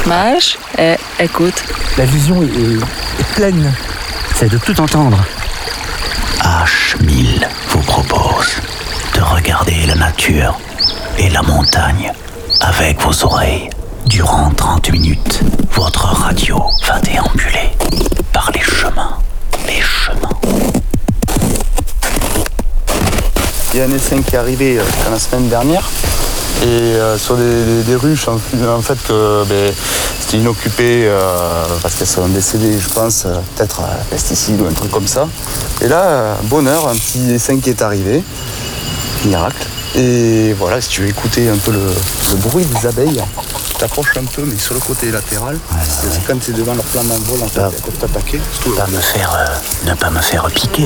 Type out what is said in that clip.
Marche et écoute. La vision est pleine. C'est de tout entendre. H1000 vous propose de regarder la nature et la montagne avec vos oreilles. Durant 30 minutes, votre radio va déambuler par les chemins. Il y a un essaim qui est arrivé la semaine dernière et sur des ruches en fait que c'était inoccupé parce qu'elles sont décédées, je pense, peut-être à pesticides ou un truc comme ça. Et là, bonheur, un petit essaim qui est arrivé, miracle. Et voilà, si tu veux écouter un peu le bruit des abeilles, t'approches un peu, mais sur le côté latéral, c'est quand tu es devant leur plan d'envol, en fait, elles peuvent t'attaquer. Ne pas me faire piquer.